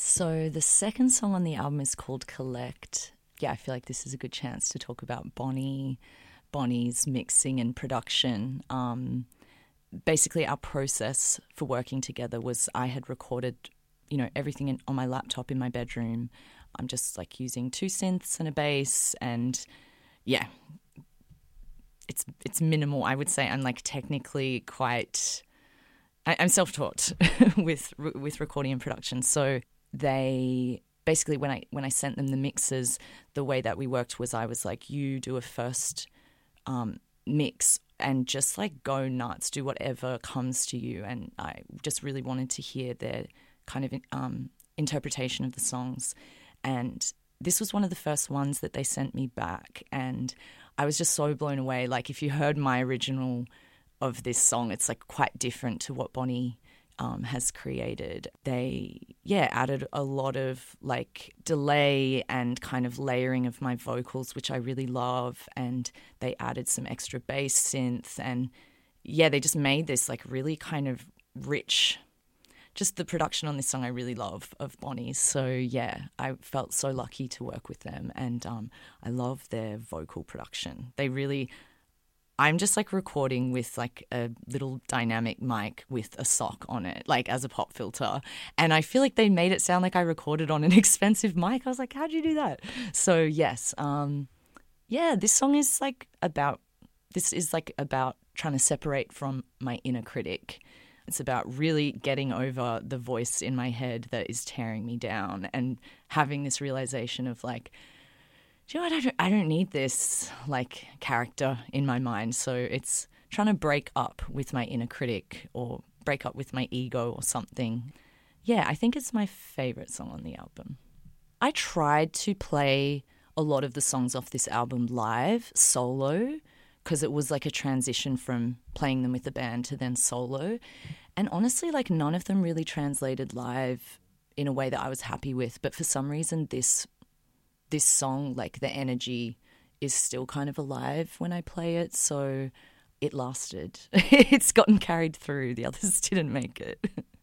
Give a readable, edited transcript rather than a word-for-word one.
So the second song on the album is called Collect. Yeah, I feel like this is a good chance to talk about Bonnie's mixing and production. Basically, our process for working together was I had recorded, everything on my laptop in my bedroom. I'm just like using two synths and a bass, and yeah, it's minimal. I would say I'm like technically quite. I'm self-taught with recording and production, so they basically when I sent them the mixes, the way that we worked was I was like, you do a first mix and just like go nuts, do whatever comes to you. And I just really wanted to hear their kind of interpretation of the songs. And this was one of the first ones that they sent me back, and I was just so blown away. Like, if you heard my original of this song, it's like quite different to what Bonnie has created. They added a lot of like delay and kind of layering of my vocals, which I really love, and they added some extra bass synth, and they just made this like really kind of rich. Just the production on this song I really love of Bonnie's. So I felt so lucky to work with them, and I love their vocal production. I'm just like recording with like a little dynamic mic with a sock on it, like as a pop filter. And I feel like they made it sound like I recorded on an expensive mic. I was like, how'd you do that? So yes, this song is like about trying to separate from my inner critic. It's about really getting over the voice in my head that is tearing me down and having this realization of like, do you know what? I don't need this like character in my mind. So it's trying to break up with my inner critic or break up with my ego or something. Yeah, I think it's my favorite song on the album. I tried to play a lot of the songs off this album live, solo, because it was like a transition from playing them with the band to then solo. And honestly, like none of them really translated live in a way that I was happy with. But for some reason, this song, like the energy is still kind of alive when I play it. So it lasted. It's gotten carried through. The others didn't make it.